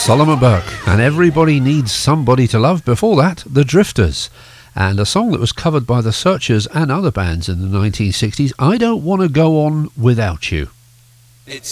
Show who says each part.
Speaker 1: Solomon Burke, and Everybody Needs Somebody to Love. Before that, The Drifters, and a song that was covered by The Searchers and other bands in the 1960s, I Don't Want to Go On Without You.
Speaker 2: It's